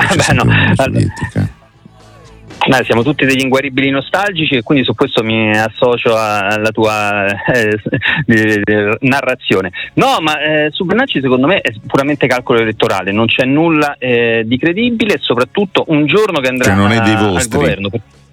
c'è l'Unione Sovietica. Siamo tutti degli inguaribili nostalgici e quindi su questo mi associo alla tua narrazione. No, ma su Bernacchi secondo me è puramente calcolo elettorale, non c'è nulla di credibile, e soprattutto un giorno che andrà non è dei al vostri. governo.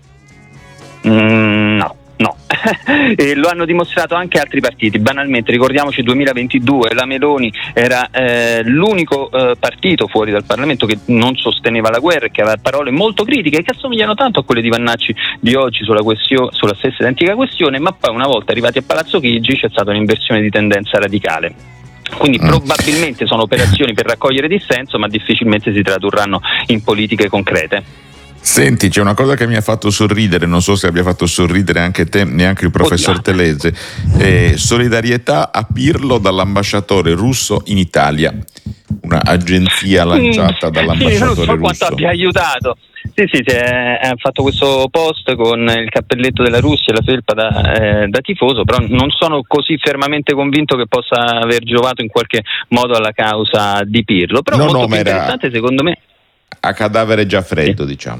No. E lo hanno dimostrato anche altri partiti. Banalmente, ricordiamoci 2022, la Meloni era l'unico partito fuori dal Parlamento che non sosteneva la guerra e che aveva parole molto critiche che assomigliano tanto a quelle di Vannacci di oggi sulla stessa identica questione, ma poi una volta arrivati a Palazzo Chigi c'è stata un'inversione di tendenza radicale. Quindi probabilmente sono operazioni per raccogliere dissenso, ma difficilmente si tradurranno in politiche concrete. Senti, c'è una cosa che mi ha fatto sorridere, non so se abbia fatto sorridere anche te, neanche il professor Telese. Solidarietà a Pirlo dall'ambasciatore russo in Italia, una agenzia lanciata dall'ambasciatore non so russo. Quanto abbia aiutato. Sì, ha fatto questo post con il cappelletto della Russia e la felpa da tifoso, però non sono così fermamente convinto che possa aver giovato in qualche modo alla causa di Pirlo. Però molto più interessante secondo me. A cadavere già freddo, diciamo.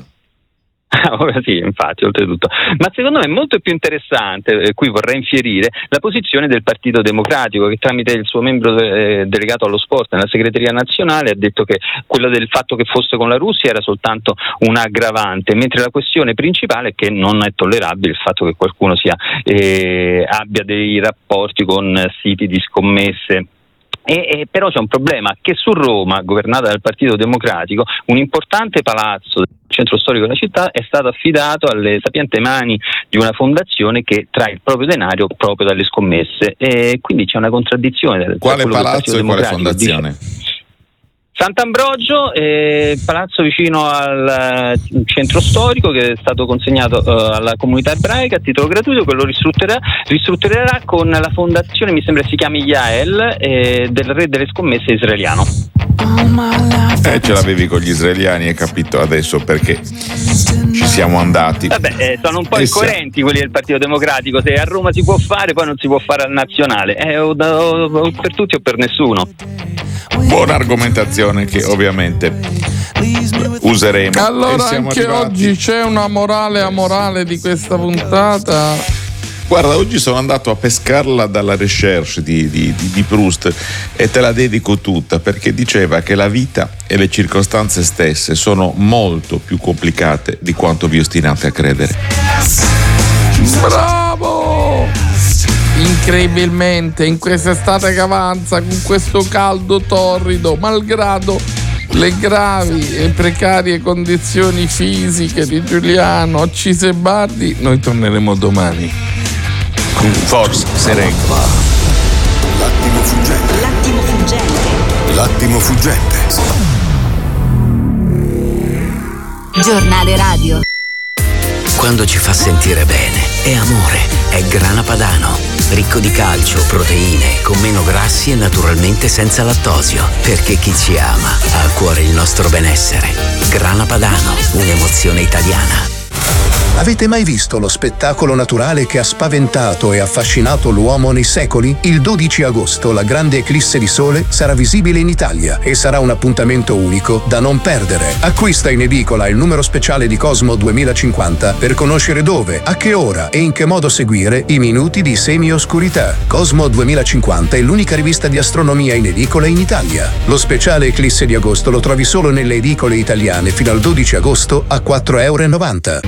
Sì, infatti, oltretutto. Ma secondo me è molto più interessante, qui vorrei infierire, la posizione del Partito Democratico, che tramite il suo membro delegato allo sport nella segreteria nazionale ha detto che quello del fatto che fosse con la Russia era soltanto un aggravante, mentre la questione principale è che non è tollerabile il fatto che qualcuno abbia dei rapporti con siti di scommesse. Però c'è un problema, che su Roma, governata dal Partito Democratico, un importante palazzo del centro storico della città è stato affidato alle sapienti mani di una fondazione che trae il proprio denaro proprio dalle scommesse, e quindi c'è una contraddizione. Quale palazzo e quale fondazione? Sant'Ambrogio, palazzo vicino al centro storico, che è stato consegnato alla comunità ebraica a titolo gratuito, che lo ristrutturerà con la fondazione, mi sembra si chiami Yael, del re delle scommesse israeliano. Ce l'avevi con gli israeliani, hai capito adesso perché ci siamo andati. Vabbè, sono un po' incoerenti quelli del Partito Democratico, se a Roma si può fare poi non si può fare al nazionale, o per tutti o per nessuno. Buona argomentazione che ovviamente useremo. Allora anche oggi c'è una morale amorale di questa puntata. Guarda, oggi sono andato a pescarla dalla recherche di Proust e te la dedico tutta, perché diceva che la vita e le circostanze stesse sono molto più complicate di quanto vi ostinate a credere. Bravo! Incredibilmente in quest'estate che avanza, con questo caldo torrido, malgrado le gravi e precarie condizioni fisiche di Giuliano Cisebardi, noi torneremo domani con forza, sereno. L'attimo fuggente. Giornale radio. Quando ci fa sentire bene è amore, è Grana Padano, ricco di calcio, proteine, con meno grassi e naturalmente senza lattosio, perché chi ci ama ha a cuore il nostro benessere. Grana Padano, un'emozione italiana. Avete mai visto lo spettacolo naturale che ha spaventato e affascinato l'uomo nei secoli? Il 12 agosto la grande eclisse di sole sarà visibile in Italia e sarà un appuntamento unico da non perdere. Acquista in edicola il numero speciale di Cosmo 2050 per conoscere dove, a che ora e in che modo seguire i minuti di semi-oscurità. Cosmo 2050 è l'unica rivista di astronomia in edicola in Italia. Lo speciale eclisse di agosto lo trovi solo nelle edicole italiane fino al 12 agosto a €4,90.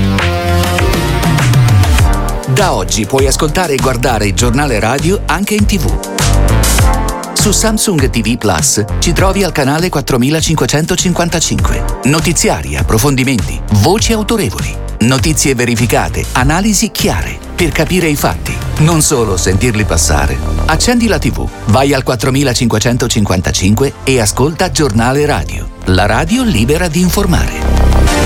Da oggi puoi ascoltare e guardare il giornale radio anche in TV. Su Samsung TV Plus ci trovi al canale 4555. Notiziari, approfondimenti, voci autorevoli, notizie verificate, analisi chiare, per capire i fatti, non solo sentirli passare. Accendi la TV, vai al 4555 e ascolta Giornale Radio, la radio libera di informare.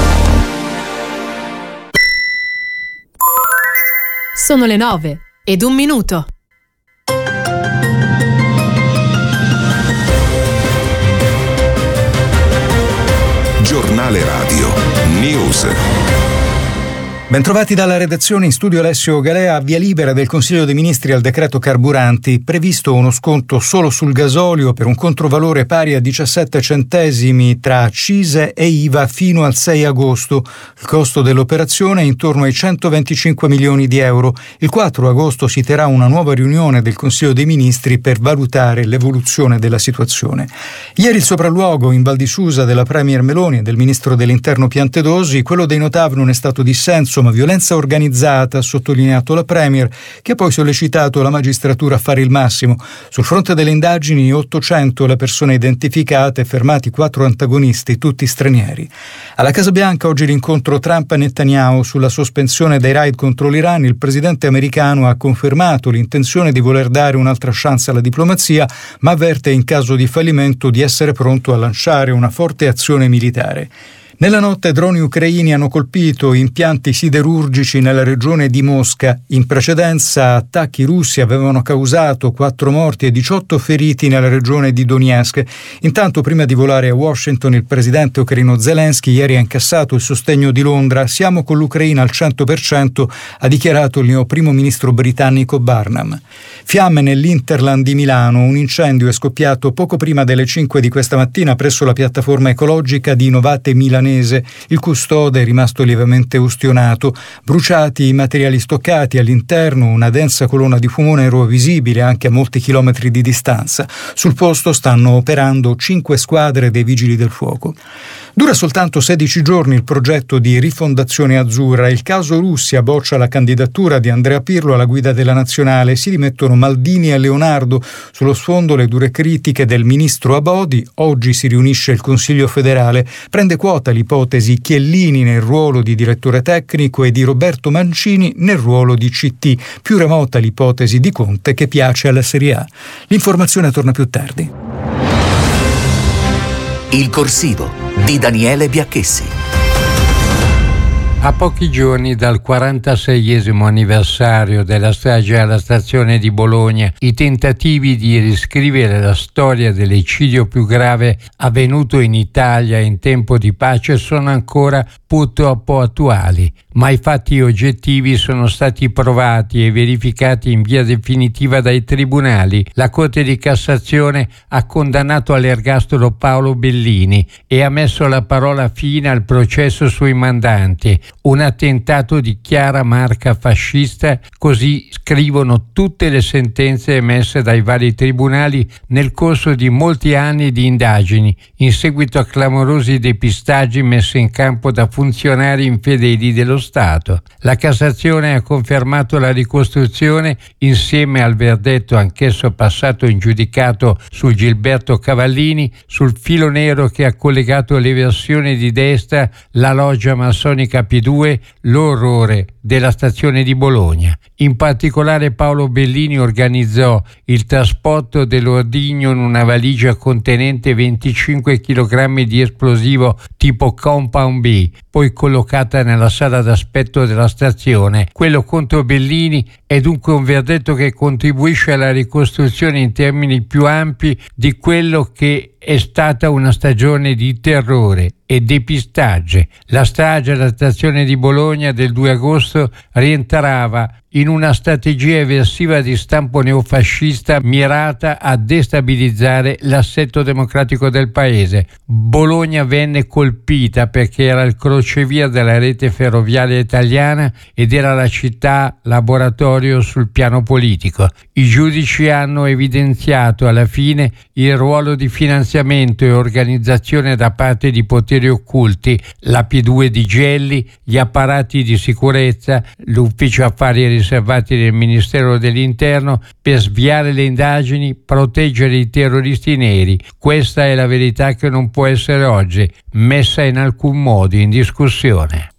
Sono le 9:01. Giornale radio News. Bentrovati dalla redazione, in studio Alessio Galea. Via libera del Consiglio dei Ministri al decreto carburanti, previsto uno sconto solo sul gasolio per un controvalore pari a 17 centesimi tra accise e IVA fino al 6 agosto. Il costo dell'operazione è intorno ai 125 milioni di euro. Il 4 agosto si terrà una nuova riunione del Consiglio dei Ministri per valutare l'evoluzione della situazione. Ieri il sopralluogo in Val di Susa della Premier Meloni e del Ministro dell'Interno Piantedosi, quello dei Notav non è stato dissenso ma violenza organizzata, ha sottolineato la Premier, che ha poi sollecitato la magistratura a fare il massimo. Sul fronte delle indagini 800 le persone identificate, fermati 4 antagonisti, tutti stranieri. Alla Casa Bianca oggi l'incontro Trump e Netanyahu sulla sospensione dei raid contro l'Iran. Il presidente americano ha confermato l'intenzione di voler dare un'altra chance alla diplomazia, ma avverte in caso di fallimento di essere pronto a lanciare una forte azione militare. Nella notte droni ucraini hanno colpito impianti siderurgici nella regione di Mosca. In precedenza attacchi russi avevano causato 4 morti e 18 feriti nella regione di Donetsk. Intanto, prima di volare a Washington, il presidente ucraino Zelensky ieri ha incassato il sostegno di Londra. Siamo con l'Ucraina al 100%, ha dichiarato il neoprimo ministro britannico Barnum. Fiamme nell'Interland di Milano. Un incendio è scoppiato poco prima delle 5 di questa mattina presso la piattaforma ecologica di Novate Milanese. Il custode è rimasto lievemente ustionato. Bruciati i materiali stoccati all'interno, una densa colonna di fumo nero visibile anche a molti chilometri di distanza. Sul posto stanno operando 5 squadre dei vigili del fuoco. Dura soltanto 16 giorni il progetto di rifondazione azzurra. Il caso Russia boccia la candidatura di Andrea Pirlo alla guida della nazionale. Si dimettono Maldini e Leonardo. Sullo sfondo le dure critiche del ministro Abodi. Oggi si riunisce il Consiglio federale. Prende quota l'ipotesi Chiellini nel ruolo di direttore tecnico e di Roberto Mancini nel ruolo di CT. Più remota l'ipotesi di Conte, che piace alla Serie A. L'informazione torna più tardi. Il corsivo di Daniele Biacchessi. A pochi giorni dal 46esimo anniversario della strage alla stazione di Bologna, i tentativi di riscrivere la storia dell'eccidio più grave avvenuto in Italia in tempo di pace sono ancora purtroppo attuali, ma i fatti oggettivi sono stati provati e verificati in via definitiva dai tribunali. La Corte di Cassazione ha condannato all'ergastolo Paolo Bellini e ha messo la parola fine al processo sui mandanti. Un attentato di chiara marca fascista, così scrivono tutte le sentenze emesse dai vari tribunali nel corso di molti anni di indagini, in seguito a clamorosi depistaggi messi in campo da funzionari infedeli dello Stato. La Cassazione ha confermato la ricostruzione insieme al verdetto anch'esso passato in giudicato su Gilberto Cavallini, sul filo nero che ha collegato le versioni di destra, la loggia massonica P2, l'orrore della stazione di Bologna. In particolare Paolo Bellini organizzò il trasporto dell'ordigno in una valigia contenente 25 kg di esplosivo tipo Compound B, poi collocata nella sala d'aspetto della stazione. Quello contro Bellini è dunque un verdetto che contribuisce alla ricostruzione in termini più ampi di quello che è stata una stagione di terrore e depistaggi. La strage alla stazione di Bologna del 2 agosto rientrava in una strategia eversiva di stampo neofascista mirata a destabilizzare l'assetto democratico del paese. Bologna venne colpita perché era il crocevia della rete ferroviaria italiana ed era la città laboratorio sul piano politico. I giudici hanno evidenziato alla fine il ruolo di finanziamento e organizzazione da parte di poteri occulti, la P2 di Gelli, gli apparati di sicurezza, l'ufficio affari riservati del Ministero dell'Interno per sviare le indagini, proteggere i terroristi neri. Questa è la verità che non può essere oggi messa in alcun modo in discussione.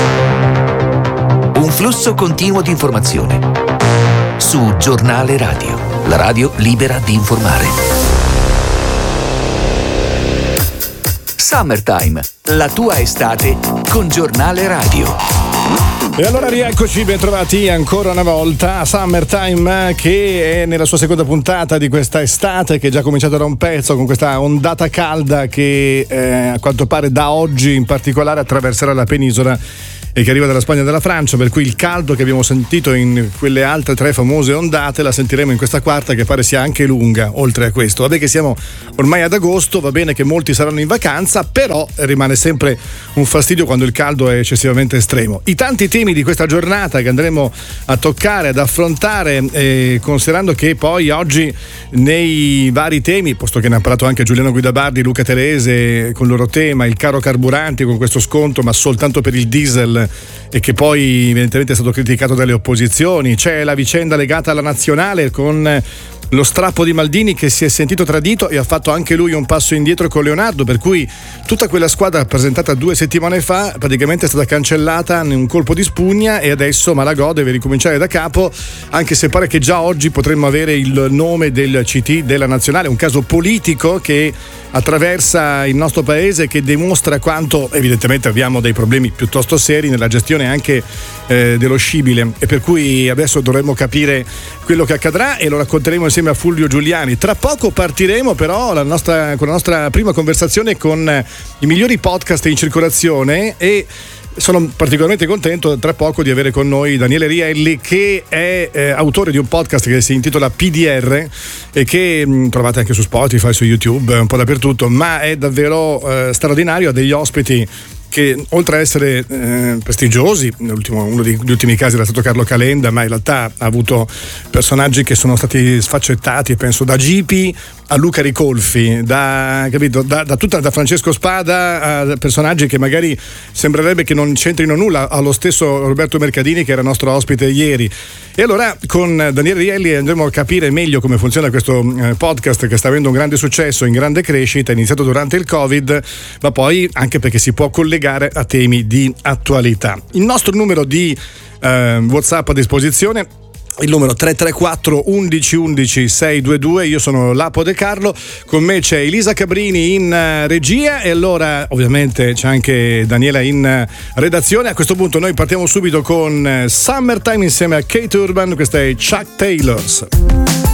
Un flusso continuo di informazione su Giornale Radio, la radio libera di informare. Summertime, la tua estate con Giornale Radio. E allora rieccoci, ben trovati ancora una volta a Summertime, che è nella sua seconda puntata di questa estate, che è già cominciata da un pezzo con questa ondata calda che a quanto pare da oggi in particolare attraverserà la penisola e che arriva dalla Spagna e dalla Francia, per cui il caldo che abbiamo sentito in quelle altre 3 famose ondate la sentiremo in questa quarta, che pare sia anche lunga. Oltre a questo, vabbè che siamo ormai ad agosto, va bene che molti saranno in vacanza, però rimane sempre un fastidio quando il caldo è eccessivamente estremo. I tanti temi di questa giornata che andremo a toccare, ad affrontare, considerando che poi oggi nei vari temi, posto che ne ha parlato anche Giuliano Guidabardi, Luca Telese con il loro tema, il caro carburanti con questo sconto ma soltanto per il diesel, e che poi evidentemente è stato criticato dalle opposizioni. C'è la vicenda legata alla nazionale con lo strappo di Maldini che si è sentito tradito e ha fatto anche lui un passo indietro con Leonardo, per cui tutta quella squadra presentata 2 settimane fa praticamente è stata cancellata in un colpo di spugna, e adesso Malagò deve ricominciare da capo, anche se pare che già oggi potremmo avere il nome del CT della nazionale, un caso politico che attraversa il nostro paese, che dimostra quanto evidentemente abbiamo dei problemi piuttosto seri nella gestione anche dello scibile, e per cui adesso dovremmo capire quello che accadrà e lo racconteremo insieme a Fulvio Giuliani. Tra poco partiremo però con la nostra prima conversazione con i migliori podcast in circolazione, e sono particolarmente contento tra poco di avere con noi Daniele Rielli, che è autore di un podcast che si intitola PDR e che trovate anche su Spotify, su YouTube, un po' dappertutto, ma è davvero straordinario, ha degli ospiti che oltre a essere prestigiosi, uno degli ultimi casi era stato Carlo Calenda, ma in realtà ha avuto personaggi che sono stati sfaccettati, penso da Gipi a Luca Ricolfi, da Francesco Spada a personaggi che magari sembrerebbe che non c'entrino nulla, allo stesso Roberto Mercadini che era nostro ospite ieri. E allora con Daniele Rielli andremo a capire meglio come funziona questo podcast che sta avendo un grande successo, in grande crescita, iniziato durante il Covid, ma poi anche perché si può collegare a temi di attualità. Il nostro numero di WhatsApp a disposizione, il numero 334 11 11 622. Io sono Lapo De Carlo, con me c'è Elisa Cabrini in regia, e allora ovviamente c'è anche Daniela in redazione. A questo punto noi partiamo subito con Summertime insieme a Kate Urban, questa è Chuck Taylor's.